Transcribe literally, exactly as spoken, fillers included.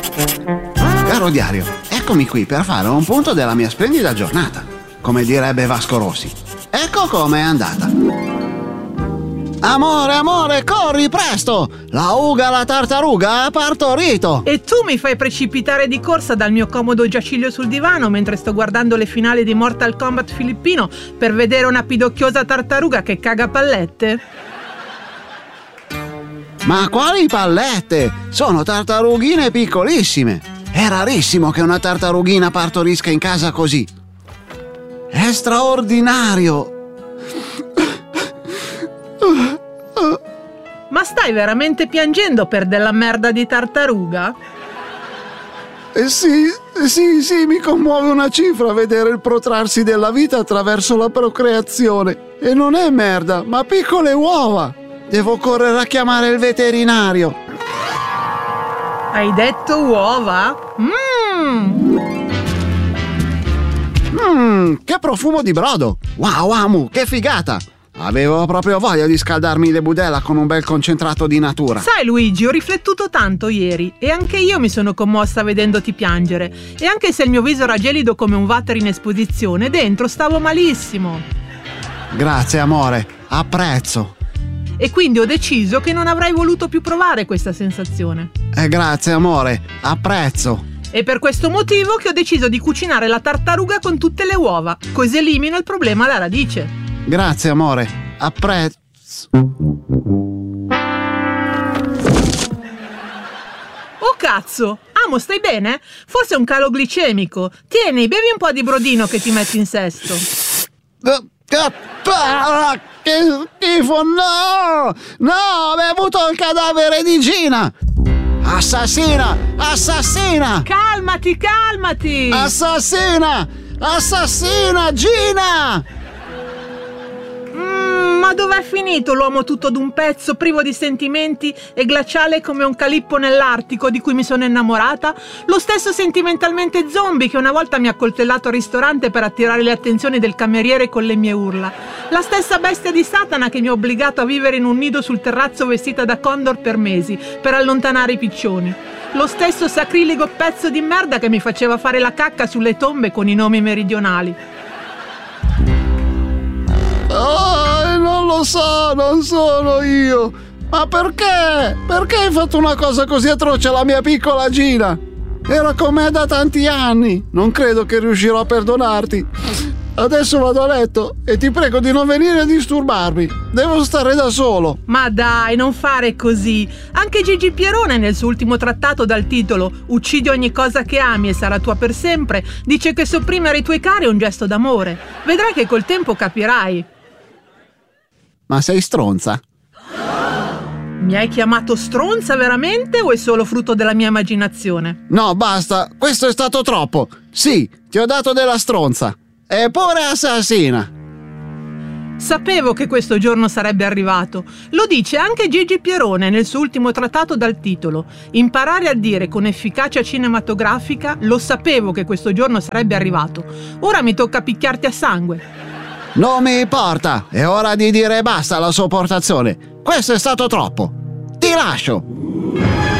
Caro diario, eccomi qui per fare un punto della mia splendida giornata. Come direbbe Vasco Rossi. Ecco com'è andata. Amore, amore, corri presto! La Uga la tartaruga ha partorito! E tu mi fai precipitare di corsa dal mio comodo giaciglio sul divano mentre sto guardando le finali di Mortal Kombat filippino per vedere una pidocchiosa tartaruga che caga pallette? Ma quali pallette? Sono tartarughine piccolissime. È rarissimo che una tartarughina partorisca in casa così. È straordinario! Ma stai veramente piangendo per della merda di tartaruga? Eh sì, sì, sì, mi commuove una cifra vedere il protrarsi della vita attraverso la procreazione. E non è merda, ma piccole uova. Devo correre a chiamare il veterinario. Hai detto uova? Mmm! Mmm, che profumo di brodo! Wow, Amu, che figata! Avevo proprio voglia di scaldarmi le budella con un bel concentrato di natura. Sai Luigi, ho riflettuto tanto ieri e anche io mi sono commossa vedendoti piangere. E anche se il mio viso era gelido come un water in esposizione, dentro stavo malissimo. Grazie amore, apprezzo. E quindi ho deciso che non avrei voluto più provare questa sensazione. Eh, grazie amore, apprezzo. E per questo motivo che ho deciso di cucinare la tartaruga con tutte le uova, così elimino il problema alla radice. Grazie amore, apprezzo. Oh cazzo! Amo, stai bene? Forse è un calo glicemico. Tieni, bevi un po' di brodino che ti metti in sesto. Che schifo, no! No, ho bevuto il cadavere di Gina! Assassina! Assassina! Calmati, calmati! Assassina! Assassina! Gina! Mm, ma dov'è finito l'uomo tutto d'un pezzo, privo di sentimenti e glaciale come un calippo nell'Artico di cui mi sono innamorata? Lo stesso sentimentalmente zombie che una volta mi ha coltellato al ristorante per attirare le attenzioni del cameriere con le mie urla. La stessa bestia di Satana che mi ha obbligato a vivere in un nido sul terrazzo vestita da condor per mesi, per allontanare i piccioni. Lo stesso sacriligo pezzo di merda che mi faceva fare la cacca sulle tombe con i nomi meridionali. Oh, non lo so, non sono io. Ma perché? Perché hai fatto una cosa così atroce alla mia piccola Gina? Era con me da tanti anni. Non credo che riuscirò a perdonarti. Adesso vado a letto e ti prego di non venire a disturbarmi. Devo stare da solo. Ma dai, non fare così. Anche Gigi Pierone nel suo ultimo trattato dal titolo "Uccidi ogni cosa che ami e sarà tua per sempre" dice che sopprimere i tuoi cari è un gesto d'amore. Vedrai che col tempo capirai. Ma sei stronza? Mi hai chiamato stronza veramente o è solo frutto della mia immaginazione? No, basta, questo è stato troppo. Sì, ti ho dato della stronza. E pure assassina. Sapevo che questo giorno sarebbe arrivato. Lo dice anche Gigi Pierone nel suo ultimo trattato dal titolo "Imparare a dire con efficacia cinematografica: lo sapevo che questo giorno sarebbe arrivato. Ora mi tocca picchiarti a sangue". Non mi importa, è ora di dire basta alla sopportazione. Questo è stato troppo. Ti lascio.